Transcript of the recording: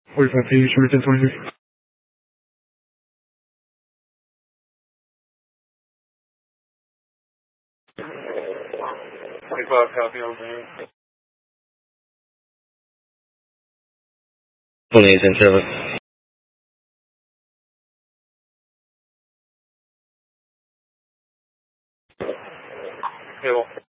45P, should we 1023? 25, copy on there. 28 10 trailer. Hill.